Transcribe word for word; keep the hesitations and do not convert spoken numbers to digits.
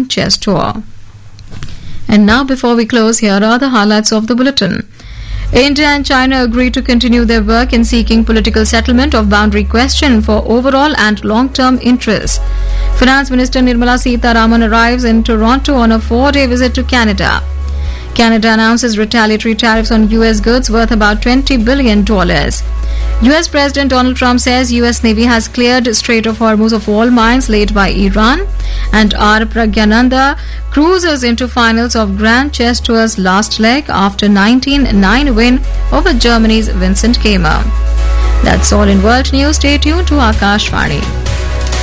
Grand Chess Tour. And now, before we close, here are the highlights of the bulletin. India and China agree to continue their work in seeking political settlement of boundary question for overall and long-term interests. Finance Minister Nirmala Sitharaman arrives in Toronto on a four-day visit to Canada. Canada announces retaliatory tariffs on U S goods worth about twenty billion dollars. U S President Donald Trump says U S Navy has cleared Strait of Hormuz of all mines laid by Iran. And R. Pragyananda cruises into finals of Grand Chess Tour's last leg after nineteen nine win over Germany's Vincent Keimer. That's all in world news. Stay tuned to Akashvani.